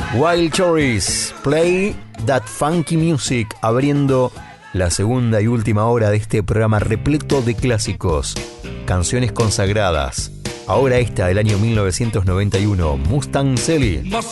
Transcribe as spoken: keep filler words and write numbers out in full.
Wild Cherries, Play That Funky Music, abriendo la segunda y última hora de este programa repleto de clásicos, canciones consagradas. Ahora esta del año mil novecientos noventa y uno, Mustang Sally.